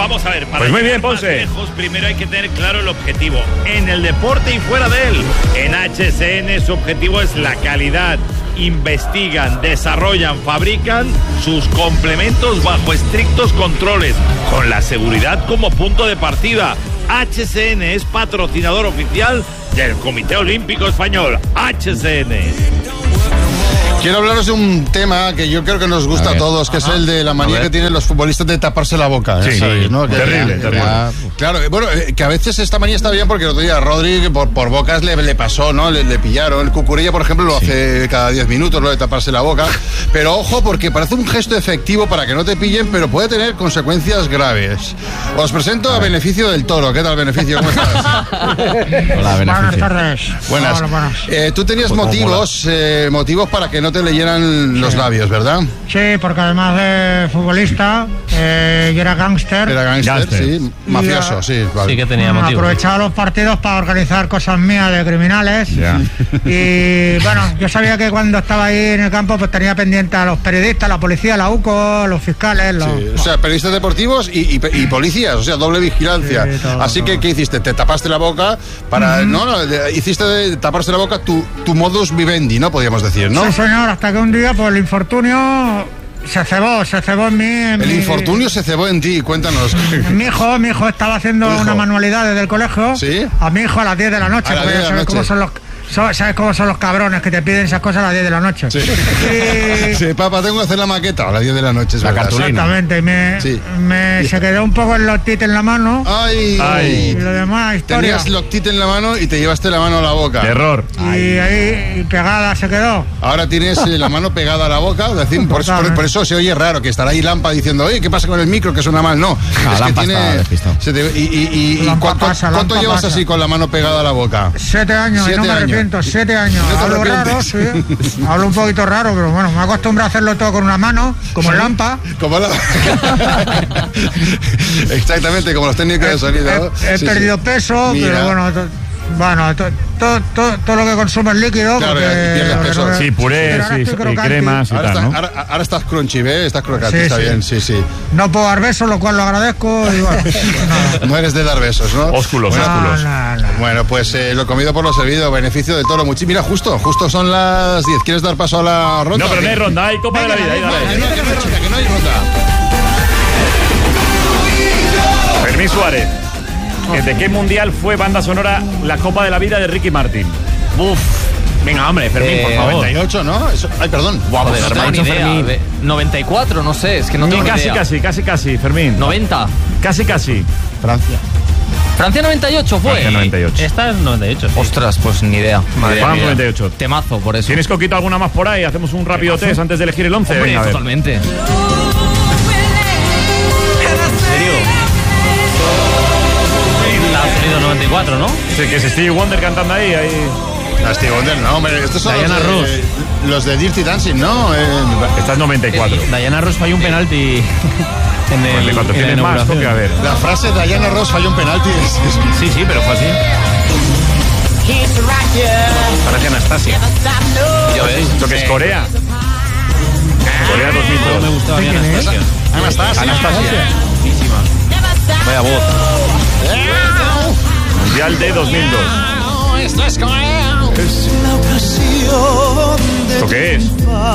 vamos a ver. Para pues muy bien, Ponce. Lejos, primero hay que tener claro el objetivo. En el deporte y fuera de él. En HSN su objetivo es la calidad. Investigan, desarrollan, fabrican sus complementos bajo estrictos controles, con la seguridad como punto de partida. HSN es patrocinador oficial del Comité Olímpico Español. HSN. Quiero hablaros de un tema que yo creo que nos gusta a todos, que es el de la manía que tienen los futbolistas de taparse la boca. Sí, ¿sabéis, no? terrible. Claro, bueno, que a veces esta manía está bien porque el otro día a Rodri por bocas le pasó, ¿no? Le pillaron. El Cucurella, por ejemplo, lo hace cada 10 minutos, lo de taparse la boca. Pero ojo, porque parece un gesto efectivo para que no te pillen, pero puede tener consecuencias graves. Os presento a Beneficio del Toro. ¿Qué tal, Beneficio? ¿Cómo estás? Hola, Beneficio. Buenas tardes. Buenas. Hola, tú tenías motivos para que no te leyeran los labios, ¿verdad? Sí, porque además de futbolista, yo era gángster. Era gángster, sí. Mafioso, sí. Vale. Sí que tenía motivos. Aprovechaba los partidos para organizar cosas mías de criminales. Ya. Y bueno, yo sabía que cuando estaba ahí en el campo, pues tenía pendiente a los periodistas, la policía, la UCO, los fiscales. Sí, o sea, periodistas deportivos y policías, o sea, doble vigilancia. Sí, todo, así que, ¿qué hiciste? Te tapaste la boca para... hiciste de taparse la boca tu modus vivendi, ¿no? Podríamos decir, ¿no? Sí, señor, hasta que un día, pues el infortunio se cebó en mí. Infortunio se cebó en ti, cuéntanos. Mi hijo estaba haciendo una manualidad desde el colegio. ¿Sí? A mi hijo a las 10 de la noche. ¿Sabes cómo son los cabrones que te piden esas cosas a las 10 de la noche? Sí. Sí, papá, tengo que hacer la maqueta a las 10 de la noche. La cartulina. Exactamente. Se quedó un poco el loctite en la mano. ¡Ay! Y lo demás, historia. Tenías loctite en la mano y te llevaste la mano a la boca. Terror. Y ahí pegada se quedó. Ahora tienes la mano pegada a la boca. Decir, por eso se oye raro, que estará ahí Lampa diciendo, oye, ¿qué pasa con el micro? Que suena mal. No, es que tiene... ¿Cuánto llevas así con la mano pegada a la boca? 7 años, y no me arrepiento. 7 años. ¿No te Hablo arrepientes? raro, sí. Hablo un poquito raro, pero bueno, me acostumbrado a hacerlo todo con una mano, como el Lampa. Como la... Exactamente, como los técnicos de sonido. He perdido peso, pero bueno, todo lo que consumo es líquido. Claro, pierdes peso. Sí, purés y cremas y tal, ¿no? Ahora estás crunchy, ¿ves? Estás crocante, está bien, sí. No puedo dar besos, lo cual lo agradezco. Y bueno, no eres de dar besos, ¿no? Ósculos. No. Bueno, pues lo comido por lo servido, Beneficio del Toro. Mira, justo son las 10. ¿Quieres dar paso a la ronda? No, pero no hay ronda, hay Copa de la Vida. Que no hay ronda. Fermín Suárez. ¿De qué mundial fue banda sonora la Copa de la Vida de Ricky Martin? Uf. Venga, hombre, Fermín, por favor. 98, ¿no? Ay, perdón. Joder, no tengo ni idea. 94, no sé, es que no tengo ni idea. Casi, Fermín. 90. Casi. Francia 98 fue. Francia 98. Esta es 98. Sí. Ostras, pues ni idea. Vamos 98. Temazo, por eso. ¿Tienes, Coquito, alguna más por ahí? Hacemos un rápido test antes de elegir el 11. Hombre, venga, totalmente. ¿En serio? La sonido 94, ¿no? Sí, que es Stevie Wonder cantando ahí. Stevie Wonder, no, hombre. Estos son Diana Ross. Los de Dirty Dancing, ¿no? Esta es 94. Diana Ross falló un penalti en el más, toque, a ver. La frase de Diana Ross falló un penalti. Sí, pero fue así. Parece Anastasia. Ya ves. ¿Esto que es Corea? Corea 2002. Me gustaba bien Anastasia. Buenísima. Vaya voz. Mundial de 2002. Esto es Corea. ¿Esto qué es?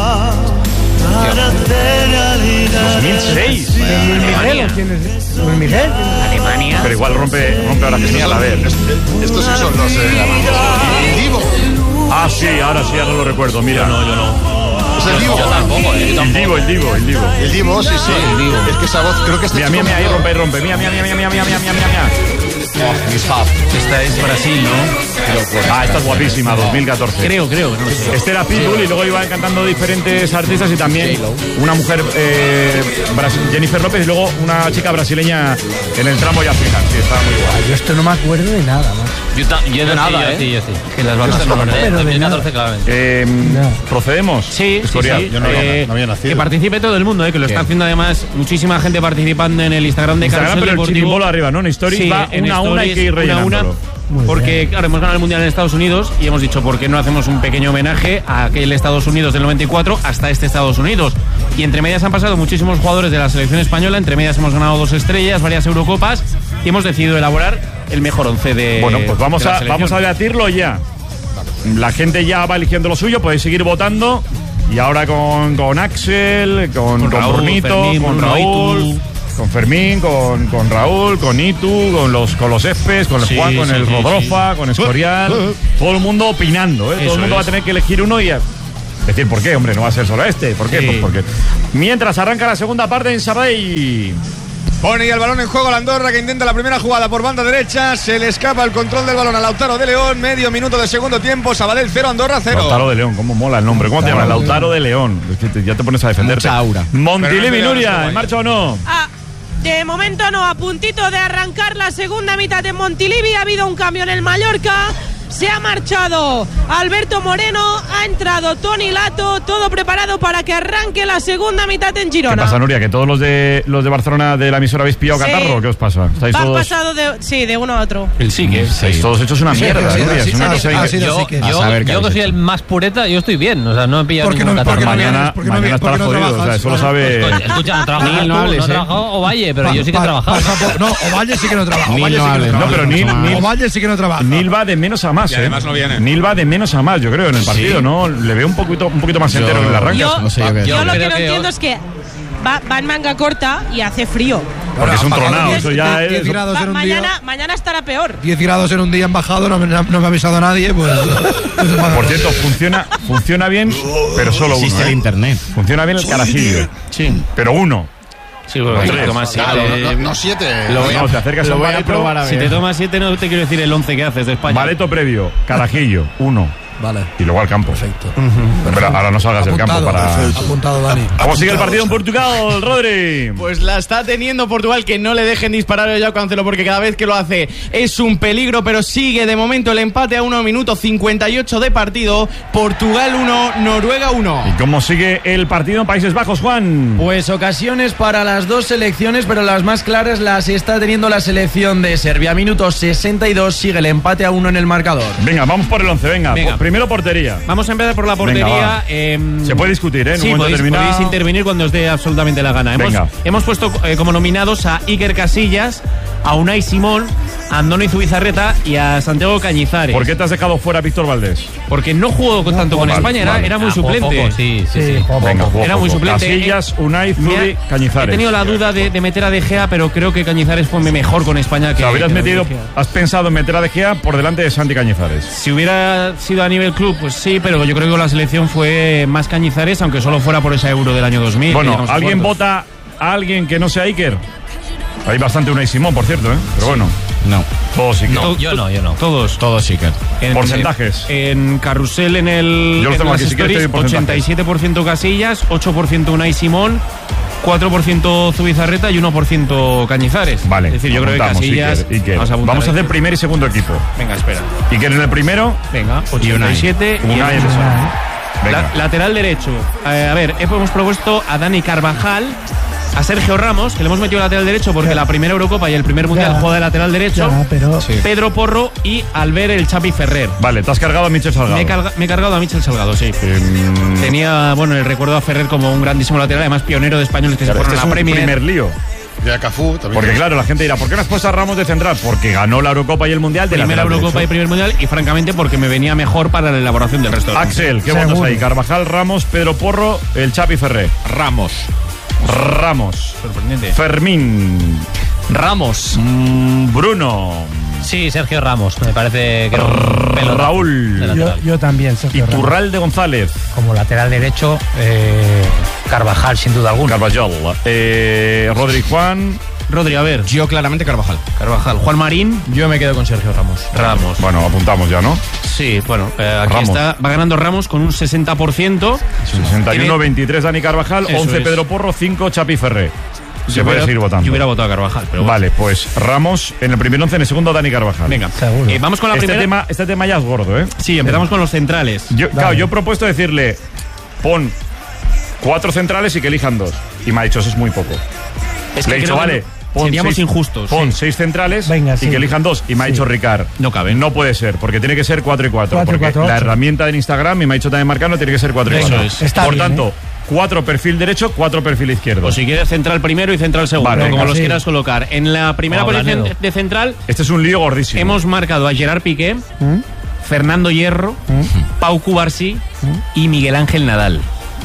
2006. Luis Miguel. Alemania. Pero igual rompe ahora que señala, a ver. Estos sí son los... Divo. Ah, sí, ahora lo recuerdo, mira. Yo no. Es el Divo. Yo tampoco, El Divo. El Divo, sí. El Divo. Es que esa voz, creo que Mira, ahí rompe. Mira. Miss Hub. Esta es Brasil, ¿no? Esta es guapísima, 2014. Creo, no sé. Este era Pitbull y luego iban cantando diferentes artistas y también una mujer, Jennifer López, y luego una chica brasileña en el tramo ya final. Sí, estaba muy guay. Yo esto no me acuerdo de nada, macho. Yo de nada, yo sí. Que las bandas no, pero de 2014 claramente. ¿Procedemos? Sí. Yo no había nacido. Que participe todo el mundo, que lo está haciendo además muchísima gente participando en el Instagram de Carrusel pero Deportivo. el chimbolo arriba, ¿no? En Stories va una a una, hay que ir rellenándolo. porque claro, hemos ganado el Mundial en Estados Unidos y hemos dicho, ¿por qué no hacemos un pequeño homenaje a aquel Estados Unidos del 94 hasta este Estados Unidos? Y entre medias han pasado muchísimos jugadores de la selección española, entre medias hemos ganado 2 estrellas, varias Eurocopas y hemos decidido elaborar el mejor 11 de. Bueno, pues vamos a debatirlo ya. La gente ya va eligiendo lo suyo, podéis seguir votando. Y ahora con Axel, con Raúl, Brunito, Fermín, con Bruno, Raúl, Itu. con Fermín, con Raúl, con Itu, con los Espes, con el Juan, con el Rodrofa, con Escorial. Todo el mundo opinando, ¿eh? Todo el mundo va a tener que elegir uno y decir por qué, hombre, no va a ser solo este. ¿Por qué? Pues porque mientras arranca la segunda parte en Sabadell. Pone ya el balón en juego la Andorra, que intenta la primera jugada por banda derecha. Se le escapa el control del balón a Lautaro de León. Medio minuto de segundo tiempo. Sabadell 0, Andorra 0. Lautaro de León, cómo mola el nombre. ¿Cómo te llamas? Lautaro de León. Es que ya te pones a defenderte. Mucha aura. Montilivi, Nuria, ¿en marcha o no? De momento no, a puntito de arrancar la segunda mitad de Montilivi. Ha habido un cambio en el Mallorca. Se ha marchado Alberto Moreno, ha entrado Toni Lato, todo preparado para que arranque la segunda mitad en Girona. ¿Qué pasa, Nuria? ¿Que todos los de Barcelona de la emisora habéis pillado catarro? ¿Qué os pasa? ¿Estáis Han todos... pasado de uno a otro. El sí que estáis todos hechos una mierda, Nuria. Es una cosa yo que soy el más pureta, yo estoy bien. O sea, no he pillado ningún catarro. Mañana estarás jodido. O sea, eso lo sabe... Escucha, no trabajas no hables, no trabajado Ovalle, pero yo sí que he trabajado. No, Ovalle sí que no trabaja. No, pero Ovalle sí que no trabaja. Nil va de menos a más, Y además no viene. Nil va de menos a más, yo creo, en el partido, ¿no? Le veo un poquito más entero en el arranque. Yo lo que creo no entiendo es que va en manga corta y hace frío. Porque es un tronado, eso ya es... 10 grados en un día. Mañana estará peor. 10 grados en un día han bajado, no me ha avisado nadie, pues... Por cierto, funciona bien, pero solo uno. Existe el internet. Funciona bien el carajillo. Sí. Pero uno. Sí, bueno, si te tomas 7. No 7. No, te acercas a un bareto. Si te tomas 7, no te quiero decir el 11 que haces de España. Bareto previo, carajillo, 1. Vale. Y luego al campo. Perfecto. Pero ahora no salgas del campo para... Apuntado, Dani. ¿Cómo sigue el partido en Portugal, Rodri? Pues la está teniendo Portugal, que no le dejen disparar a Joao Cancelo, porque cada vez que lo hace es un peligro, pero sigue de momento el empate a 1 minuto 58 de partido. Portugal 1, Noruega 1. ¿Y cómo sigue el partido en Países Bajos, Juan? Pues ocasiones para las dos selecciones, pero las más claras las está teniendo la selección de Serbia. Minuto 62, sigue el empate a 1 en el marcador. Venga, vamos por el 11, venga. Primero portería. Vamos a empezar por la portería. Se puede discutir, ¿eh? En un momento determinado. Podéis intervenir cuando os dé absolutamente la gana. Hemos puesto como nominados a Iker Casillas, a Unai Simón, a Andoni Zubizarreta y a Santiago Cañizares. ¿Por qué te has dejado fuera a Víctor Valdés? Porque no jugó tanto con España, era muy suplente. Sí. Venga, Era muy suplente. Casillas, Unai, Zubi, Cañizares. He tenido la duda de meter a De Gea, pero creo que Cañizares fue mejor con España que... ¿Has pensado en meter a De Gea por delante de Santi Cañizares? Si hubiera sido a nivel club, pues sí, pero yo creo que la selección fue más Cañizares, aunque solo fuera por esa Euro del año 2000. Bueno, ¿alguien vota a alguien que no sea Iker? Hay bastante Unai Simón, por cierto, ¿eh? Pero bueno. No. Todos Iker. No, yo no. Todos Iker. Porcentajes. En Carrusel, en el... Yo lo tengo aquí, si quieres, estoy en 87% Casillas, 8% Unai Simón, 4% Zubizarreta y 1% Cañizares. Vale. Es decir, yo creo que Casillas... Iker. Vamos a hacer primer y segundo equipo. Venga, espera. Iker en el primero. Venga, 87 y Unai en el segundo. Venga. Lateral derecho. A ver, hemos propuesto a Dani Carvajal, a Sergio Ramos, que le hemos metido lateral derecho porque la primera Eurocopa y el primer Mundial juega de lateral derecho. Pedro Porro y Albert el Chapi Ferrer. Vale, te has cargado a Michel Salgado. Me he cargado a Michel Salgado, sí. Tenía, el recuerdo a Ferrer como un grandísimo lateral, además pionero de españoles que se fueron a la Premier. Primer lío. Y a Cafú también. Porque claro, la gente dirá, ¿por qué no has puesto a Ramos de central? Porque ganó la Eurocopa y el Mundial de primera Eurocopa y primer Mundial, y francamente porque me venía mejor para la elaboración del resto. Axel, ¿qué votas ahí? Carvajal, Ramos, Pedro Porro, el Chapi Ferrer. Ramos. Sorprendente. Fermín. Ramos. Bruno. Sí, Sergio Ramos. Me parece que Raúl. Yo también, Sergio Ramos. Iturralde González. Como lateral derecho, Carvajal, sin duda alguna. Carvajal. Rodri Juan. Rodri, a ver. Yo claramente Carvajal. Juan Marín. Yo me quedo con Sergio Ramos. Bueno, apuntamos ya, ¿no? Sí, bueno, aquí Ramos. va ganando Ramos con un 60%. 61-23 Dani Carvajal, Eso 11 es. Pedro Porro, 5 Chapi Ferrer. Se puede seguir votando. Yo hubiera votado a Carvajal, pero bueno. Vale, pues Ramos en el primer 11, en el segundo Dani Carvajal. Venga, vamos con la primera. Este tema ya es gordo, ¿eh? Sí, empezamos con los centrales. Yo he propuesto decirle, pon 4 centrales y que elijan 2. Y me ha dicho, eso es muy poco. Le he dicho, vale, seríamos injustos. Pon 6 centrales y que elijan 2. Y me ha dicho Ricard, no cabe. No puede ser, porque tiene que ser 4 y 4. 4 y Porque 4, la 8. herramienta del Instagram, y me ha dicho también Marcano, tiene que ser 4 y 4. Eso es. Por tanto, 4 perfil derecho, 4 perfil izquierdo. O si quieres central primero y central segundo, Vale, como venga, los sí. quieras colocar. En la primera posición Blanedo. de central Este es un lío gordísimo. hemos marcado a Gerard Piqué, Fernando Hierro, Pau Cubarsí y Miguel Ángel Nadal.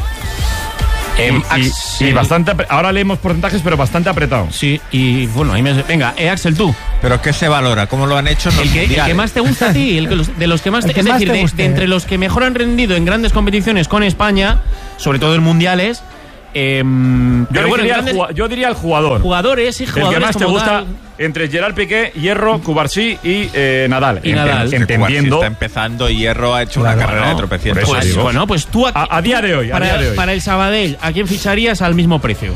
Y bastante. Ahora leemos porcentajes, pero bastante apretado. Sí, y bueno, ahí me... Venga, Axel, tú. ¿Pero qué se valora? ¿Cómo lo han hecho en los El que mundiales? más te gusta a ti, de los que más El te... que Es más decir, te guste. de entre los que mejor han rendido en grandes competiciones con España, sobre todo en mundiales... pero bueno, en grandes Yo diría el jugador. jugadores y El jugadores que más te como gusta tal. entre Gerard Piqué, Hierro, Cubarsí y Nadal. Y Nadal. Es que Cubarsí Entendiendo. está empezando y Hierro ha hecho Claro, una carrera de por tropecientos. eso Pues, digo. bueno, pues tú A día de hoy, para el Sabadell, ¿a quién ficharías al mismo precio?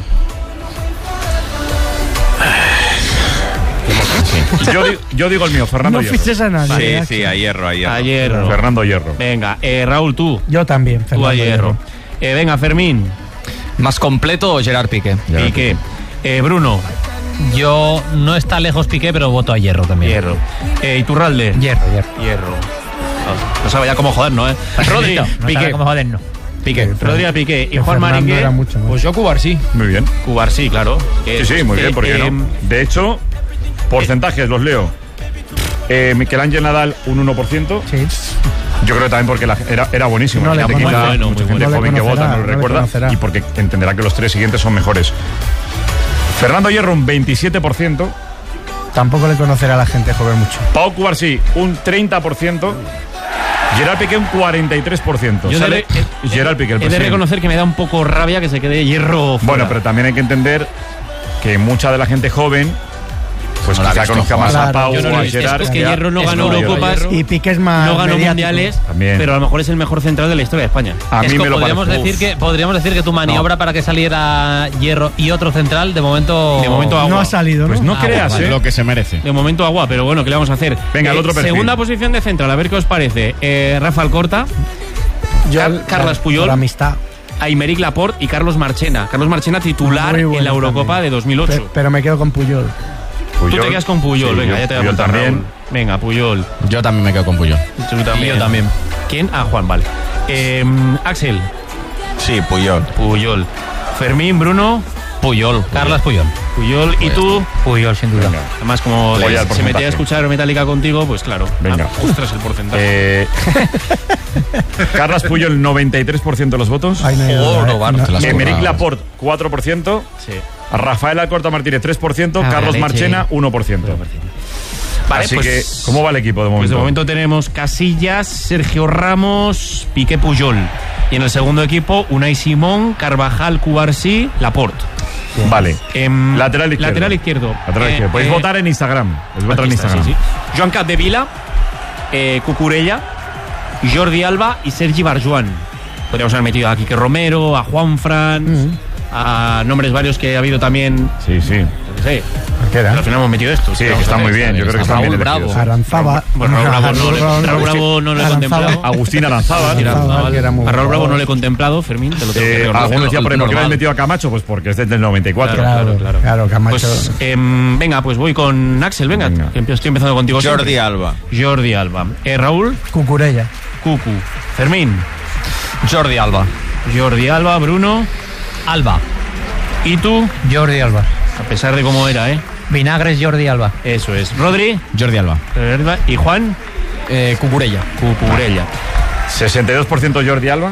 Yo digo el mío, Fernando No Hierro. fiches a nadie. Sí, a Hierro. A Hierro. Fernando Hierro. Venga, Raúl, tú. Yo también, Tú Fernando a Hierro. Venga, Fermín. Más completo, Gerard Piqué. Piqué. Bruno. Yo no está lejos Piqué, pero voto a Hierro también. Hierro. Iturralde. Hierro. No sabe ya cómo joder, ¿no? Rodri. Piqué. Cómo joder, no. Piqué. Rodri a Piqué. Y Que Juan Fernando Maringue. era mucho más. Pues yo Cubarsí. Muy bien. Cubarsí, claro. Sí, muy bien, ¿por qué no? De hecho, porcentajes los leo. Miguel Ángel Nadal, un 1%. Sí. Yo creo que también porque era buenísimo. No La le gente conoce. quizá, Bueno, mucha muy gente bueno. joven No que le vota no conocerá, lo no le recuerda. conocerá. Y porque entenderá que los 3 siguientes son mejores. Fernando Hierro, un 27%. Tampoco le conocerá a la gente joven mucho. Pau Cubarsí, un 30%. Gerard Piqué, un 43%. Yo Sale Gerard Piqué, el He de presidente. reconocer que me da un poco rabia que se quede Hierro fuera. Bueno, pero también hay que entender que mucha de la gente joven, pues No la ha quizá visto conozca jugar. más a Claro. Pau Yo no o lo a he visto. Gerard. Es que ya Hierro no es ganó mayor. Eurocopas. Y Piqué es más No ganó mediático. mundiales, También. pero a lo mejor es el mejor central de la historia de España. A mí Es que me lo podríamos parece. decir que tu maniobra para que saliera Hierro y otro central, de momento agua. No ha salido, ¿no? Pues no creas, vale. ¿eh? Lo que se merece. De momento agua, pero bueno, ¿qué le vamos a hacer? Venga, el otro perfil. Segunda posición de central, a ver qué os parece. Rafa Alcorta, Carles Puyol, Por amistad. Aymeric Laporte y Carlos Marchena. Carlos Marchena titular Muy bueno en la Eurocopa también. de 2008. Pero me quedo con Puyol. Tú te quedas con Puyol, Sí, venga, ya te voy a Puyol apuntar, también. Raúl. Venga, Puyol. Yo también me quedo con Puyol. Tú también. Yo también. ¿Quién? Ah, Juan, vale. Axel, Sí, Puyol. Puyol. Fermín, Bruno, Puyol. Carles Puyol. Puyol. ¿Y tú? Puyol, sin duda. Además, como Voy al se porcentaje. metía a escuchar Metallica contigo, pues claro. Venga. Ostras, el porcentaje. Carles Puyol, 93% de los votos. Ay, no hay duda, ¿eh? te las Emeric currado. Laporte, 4%. Sí. Rafael Alcorta Martínez, 3%. Ah, Carlos leche. Marchena, 1%. Vale, Así pues, que, ¿cómo va el equipo de momento? Pues de momento tenemos Casillas, Sergio Ramos, Piqué, Puyol. Y en el segundo equipo, Unai Simón, Carvajal, Cubarsí, Laporte. Vale. Lateral izquierdo. Lateral izquierdo. Podéis votar en Instagram. Podéis votar en Aquí está, Instagram. sí, sí. Joan Capdevila, Cucurella, Jordi Alba y Sergi Barjuan. Podríamos haber metido a Quique Romero, a Juanfran, a nombres varios que ha habido también. Sí, sí. Sí. Pero al final hemos metido esto. Sí, que está muy bien. Yo creo que están bien elegidos. Aranzaba. Bueno, Raúl Bravo no lo he contemplado. Agustín Aranzábal. A Raúl Bravo no lo he contemplado, Fermín, te lo tengo que reconocer. Algunos decían por ahí, ¿por qué le has metido a Camacho? Pues porque es desde el 94. Claro, Camacho. Pues, venga, pues voy con Axel, venga. Que estoy empezando contigo. Jordi siempre. Alba. Jordi Alba. Raúl. Cucurella. Cucu. Fermín. Jordi Alba. Jordi Alba. Bruno. Alba. ¿Y tú? Jordi Alba. A pesar de cómo era, ¿eh? Vinagres Jordi Alba. Eso es. Rodri. Jordi Alba. ¿Y Juan? Cucurella. Cucurella. 62% Jordi Alba,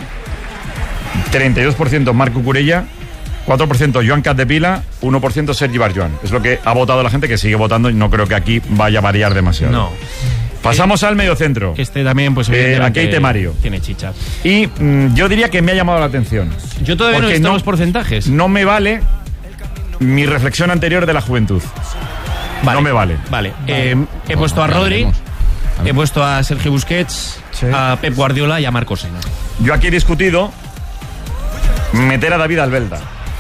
32% Marc Cucurella, 4% Joan Capdevila, 1% Sergi Barjuan. Es lo que ha votado la gente, que sigue votando, y no creo que aquí vaya a variar demasiado. No. Pasamos al mediocentro. Que este también, pues aquí hay temario. Tiene chicha. Y yo diría que me ha llamado la atención. Yo todavía no he visto los porcentajes. No me vale mi reflexión anterior de la juventud. Vale. No me vale. Vale. He puesto a Rodri, he puesto a Sergio Busquets, a Pep Guardiola y a Marco Sena. Yo aquí he discutido meter a David Albelda.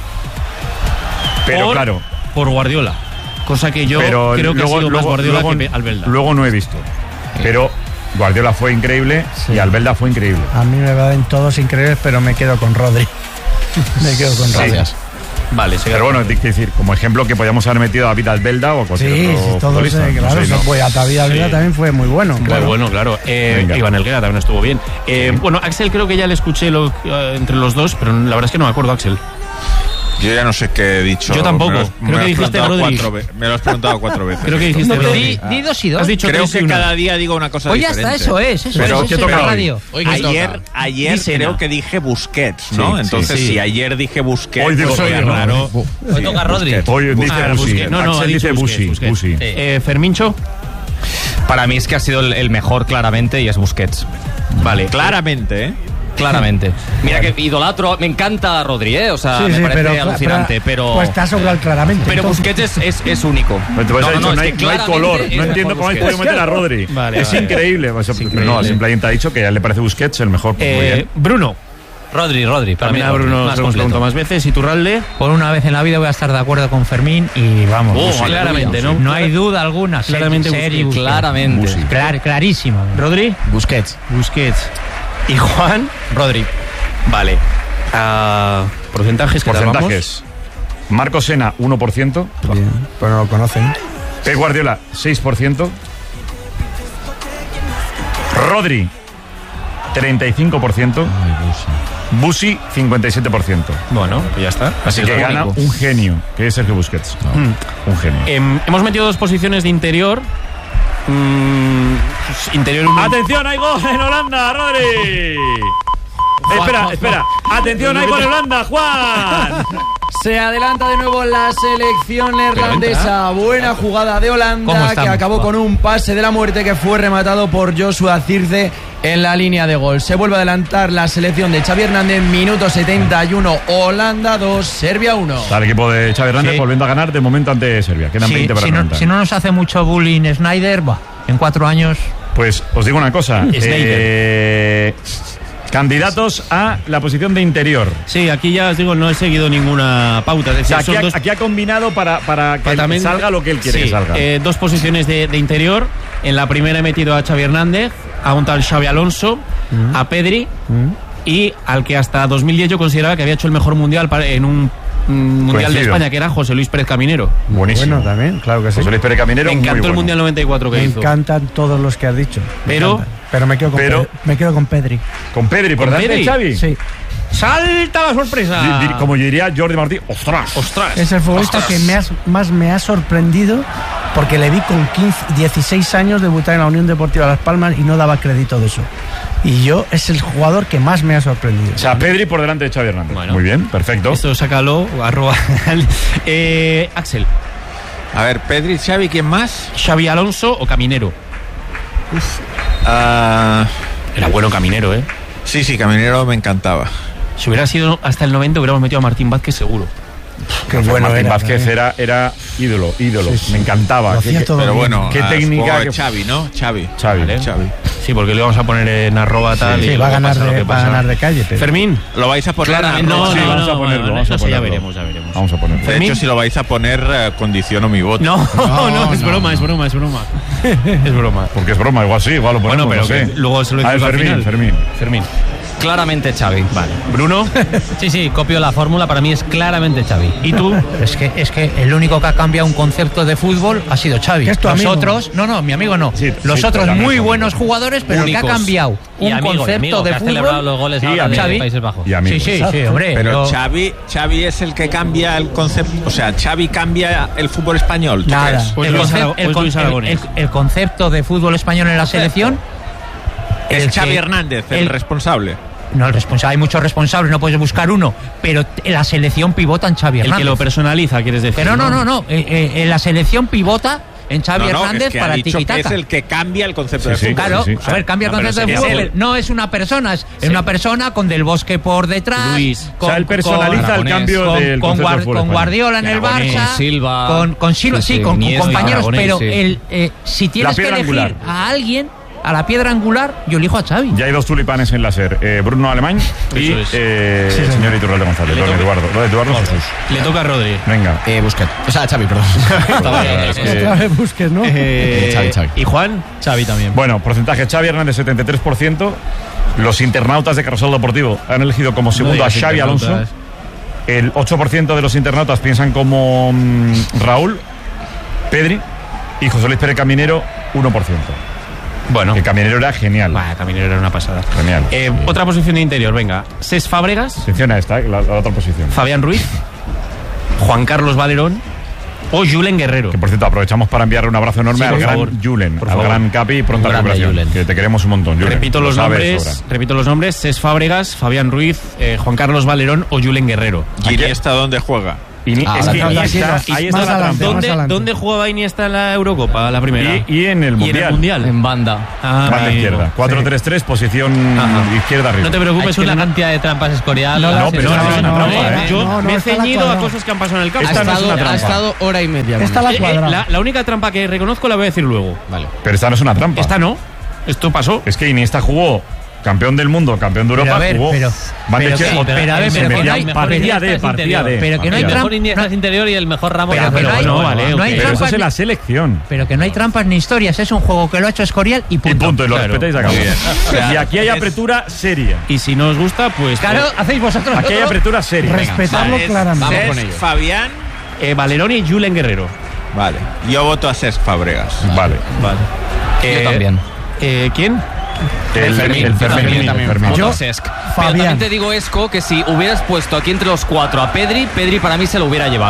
Pero claro. Por Guardiola. Cosa que yo pero creo que ha sido más Guardiola que Albelda. Luego no he visto. Pero Guardiola fue increíble y Albelda fue increíble. A mí me van todos increíbles, pero me quedo con Rodri. Me quedo con Rodri. Sí. Vale, pero bueno, hay que decir, como ejemplo que podíamos haber metido a David Albelda o a cualquier Sí, otro todos, futbolista. claro, No sé, ¿no? pues a David Albelda también fue muy bueno. Muy claro. bueno, claro. Venga. Iván Helguera también estuvo bien. Bueno, Axel creo que ya le escuché entre los dos, pero la verdad es que no me acuerdo, Axel. Yo ya no sé qué he dicho. Yo tampoco. Creo Me lo que has dijiste preguntado Rodri. me lo has preguntado 4 veces. Creo que dijiste Rodri. Di 2 y 2. Has dicho Creo 3 y que 1. cada día digo una cosa Pues ya diferente. está, eso es. Pero eso ¿qué es toca la hoy? radio. Ayer creo que dije Busquets, ¿no? Sí, Entonces, sí. si ayer dije Busquets, Hoy digo pues yo. es raro. Hoy toca Rodri. Hoy dice Ah, Busi. Busquets. No, Axel ha dicho dice Busi. Busquets. Busi. Fermincho. Para mí es que ha sido el mejor claramente y es Busquets. Vale. Claramente, ¿eh? Claramente. Mira que idolatro, me encanta Rodri, o sea, Sí, me sí, parece alucinante, pero Pues está sobre el claramente. pero entonces. Busquets es único. Pues te voy a decir, es no hay que color. claramente No es entiendo mejor cómo habéis Busquets. podido meter a Rodri. Vale, es vale. increíble. O sea, increíble. No, simplemente ha dicho que a él le parece Busquets el mejor. Muy bien. Bruno. Rodri. Para También mí, a Bruno más se lo hemos completo. preguntado más veces. ¿Iturralde? Por una vez en la vida voy a estar de acuerdo con Fermín y vamos. Oh, claramente, ¿no? No hay duda alguna. Claramente serio, Busquets. Claramente. Clarísima. ¿Rodri? Busquets. ¿Y Juan? Rodri. Vale. ¿Porcentajes que Porcentajes. Marco Sena, 1%. Bien, pues no lo conocen. Pep Guardiola, 6%. Rodri, 35%. Busi, 57%. Bueno, pues ya está. Así es que lo gana único. un genio, que es Sergio Busquets. Un genio. Hemos metido 2 posiciones de interior. Interior. ¡Atención, hay gol en Holanda, Rodri! Espera. ¡Atención, hay gol en Holanda, Juan! Se adelanta de nuevo la selección neerlandesa. Buena jugada de ¿Cómo Holanda estamos? que acabó con un pase de la muerte que fue rematado por Joshua Zirkzee en la línea de gol. Se vuelve a adelantar la selección de Xavi Hernández. Minuto 71. Holanda 2, Serbia 1. Está el equipo de Xavi Hernández volviendo a ganar de momento ante Serbia. Quedan 20 para remontar. Si no nos hace mucho bullying Snyder, en 4 años. Pues os digo una cosa. Candidatos a la posición de interior. Sí, aquí ya os digo, no he seguido ninguna pauta. Es decir, O sea, son aquí ha combinado para que también- salga lo que él quiere sí, que salga. 2 posiciones de interior. En la primera he metido a Xavi Hernández, a un tal Xavi Alonso, a Pedri y al que hasta 2010 yo consideraba que había hecho el mejor mundial en un mundial de Coincido. España, que era José Luis Pérez Caminero. Buenísimo. Bueno, también, claro que sí. José Luis Pérez Caminero, Me muy encantó el bueno. mundial 94 que Me hizo. encantan todos los que has dicho. Me Pero- encantan. Pero me quedo con Pedri. Con Pedri, por ¿Con delante de Pedri? Xavi. Sí. ¡Salta la sorpresa! Como diría Jordi Martí, ¡ostras! ¡Ostras! Es el futbolista que más me ha sorprendido porque le vi con 16 años debutar en la Unión Deportiva Las Palmas y no daba crédito de eso. Y es el jugador que más me ha sorprendido. O sea, Pedri por delante de Xavi Hernández. Bueno. Muy bien, perfecto. Esto sácalo, arroba. Axel, A ver, Pedri, Xavi, ¿quién más? Xavi Alonso o Caminero. Era bueno Caminero, ¿eh? Sí, Caminero me encantaba. Si hubiera sido hasta el 90 hubiéramos metido a Martín Vázquez seguro. Qué bueno Martín era, Vázquez era ídolo. Me encantaba. Lo hacía todo Pero bien. bueno, qué técnica supongo que- que Xavi, ¿no? Xavi. Xavi. Xavi. Sí, porque le vamos a poner en arroba tal Sí, y va a luego ganar pasa lo que va a pasa. ganar de calle. Pero. Fermín. ¿Lo vais a poner? No, Sí, vamos a ponerlo. Vamos a no sé, ya ponerlo. veremos. Vamos a ponerlo. De Fermín. hecho, si lo vais a poner, condiciono mi voto. No, es broma. Es broma. Porque es broma, igual sí, igual lo ponemos. Bueno, pero no sé. que luego se lo A ver, decimos al final. Fermín. Claramente Xavi. Vale. Bruno. Sí, copio la fórmula. Para mí es claramente Xavi. ¿Y tú? Es que el único que ha cambiado un concepto de fútbol ha sido Xavi. ¿Que es tu Los amigo? otros, no, mi amigo no. Sí, Los sí, otros el muy amigo. buenos jugadores, pero el que ha Únicos. cambiado un concepto de que ha celebrado fútbol. los goles Sí, ahora de amigo. Países Bajos. Y amigos. Sí, hombre. Pero yo- Xavi es el que cambia el concepto. O sea, Xavi cambia el fútbol español. ¿tú Nada. crees? Pues el, Luis concep- Ara- el pues con- Luis el- Aragonés. el concepto de fútbol español en la selección Es el Xavi que- Hernández, el responsable. No, el responsable, hay muchos responsables, no puedes buscar uno, pero en la selección pivota en Xavi El Hernández. que lo personaliza, quieres decir. Pero no. En la selección pivota en Xavi No, Hernández es que para ha dicho que tiquitaca. es el que cambia el concepto Sí, de sí. fútbol. Claro, sí. a ver, cambia el No, pero concepto de es fútbol, él. pero no es una persona, es una persona con Del Bosque por detrás. Luis. O sea, él personaliza el Aragonés, cambio del con concepto del fútbol con español. Guardiola en el Aragonés, Barça, Silva. con Silva, Sí, sí, con Iniesta, compañeros, Aragonés, pero sí. si tienes que piedra elegir angular. a alguien, a la piedra angular, yo elijo a Xavi. Ya hay 2 tulipanes en la SER. Bruno Alemán y Eso es. el señor Iturralde González. Don Eduardo Jesús. Le toca a Rodri. Venga. Busquets. O sea, Xavi, perdón. Es que- Otra vez Busquets, ¿no? Xavi. ¿Y Juan? Xavi también. Bueno, porcentaje Xavi Hernández 73%. Los internautas de Carrusel Deportivo han elegido como segundo a digas Xavi Alonso. internautas. El 8% de los internautas piensan como Raúl, Pedri y José Luis Pérez Caminero, 1%. Bueno. Que Caminero era genial. Caminero era una pasada. Genial. Otra posición de interior, venga. Cesc Fábregas. Atención a esta, la otra posición. Fabián Ruiz. Juan Carlos Valerón. O Julen Guerrero. Que por cierto, aprovechamos para enviarle un abrazo enorme al gran Julen, al gran Capi, pronta recuperación. Que te queremos un montón, Julen. Repito los nombres: Cesc Fábregas, Fabián Ruiz, Juan Carlos Valerón o Julen Guerrero. ¿Y Iniesta dónde juega? Ahí está la trampa. ¿Dónde jugaba Iniesta en la Eurocopa, la primera? Y en el Mundial. En banda. Banda izquierda. 4-3-3, posición izquierda arriba. No te preocupes, una cantidad de trampas Escorial. Yo me he ceñido a cosas que han pasado en el campo. Ha estado hora y media. Esta la cuadrada. La única trampa que reconozco la voy a decir luego. Vale. Pero esta no es una trampa. Esta no. Esto pasó. Es que Iniesta jugó campeón del mundo, campeón de Europa, jugó. Pero que no hay trampas. Iniesta es interior y el mejor Ramos. Pero eso es en la selección. Pero que no hay trampas ni historias, es un juego que lo ha hecho Escorial y punto. Y punto, y lo respetáis, acabó. Y aquí hay apertura seria. Y si no os gusta, pues. Claro, hacéis vosotros. Aquí hay apertura seria. Respetadlo claramente. Vamos con ello. Fabián. Valerón y Julen Guerrero. Vale. Yo voto a Cesc Fábregas. Vale. Yo también. ¿Quién? El Fermín. Yo, Cesc. Pero también te digo, Esco, que si hubieras puesto aquí entre los cuatro a Pedri para mí se lo hubiera llevado.